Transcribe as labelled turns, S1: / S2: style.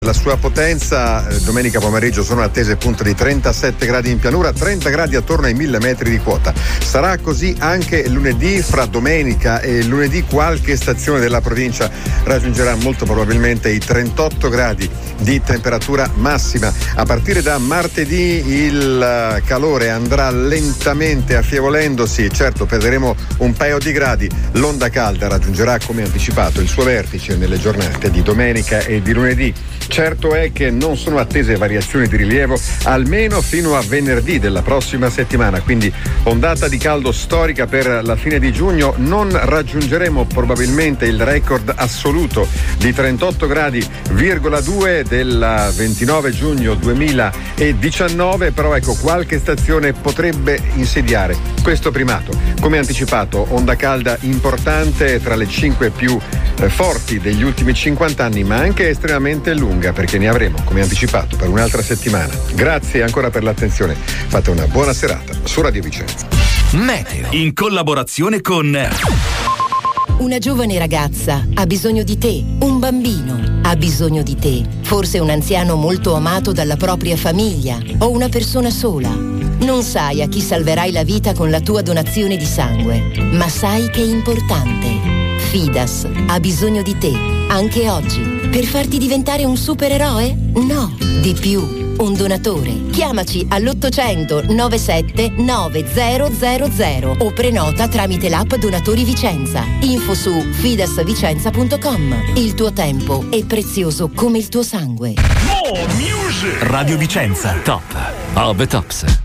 S1: La sua potenza, domenica pomeriggio sono attese punte di 37 gradi in pianura, 30 gradi attorno ai 1000 metri di quota. Sarà così anche lunedì. Fra domenica e lunedì qualche stazione della provincia raggiungerà molto probabilmente i 38 gradi di temperatura massima. A partire da martedì il calore andrà lentamente affievolendosi, certo perderemo un paio di gradi. L'onda calda raggiungerà, come anticipato, il suo vertice nelle giornate di domenica e di lunedì. Certo è che non sono attese variazioni di rilievo almeno fino a venerdì della prossima settimana, quindi ondata di caldo storica per la fine di giugno. Non raggiungeremo probabilmente il record assoluto di 38 gradi,2 del 29 giugno 2019, però ecco, qualche stazione potrebbe insediare questo primato. Come anticipato, onda calda importante, tra le 5 più forti degli ultimi 50 anni, ma anche estremamente lunga, perché ne avremo, come anticipato, per un'altra settimana. Grazie ancora per l'attenzione. Fate una buona serata su Radio Vicenza.
S2: Meteo, in collaborazione con...
S3: Una giovane ragazza ha bisogno di te, un bambino ha bisogno di te, forse un anziano molto amato dalla propria famiglia o una persona sola. Non sai a chi salverai la vita con la tua donazione di sangue, ma sai che è importante. Fidas ha bisogno di te, anche oggi, per farti diventare un supereroe? No, di più, un donatore. Chiamaci all'800 97 9000 o prenota tramite l'app Donatori Vicenza. Info su fidasvicenza.com. Il tuo tempo è prezioso come il tuo sangue.
S2: Radio Vicenza, top of the tops.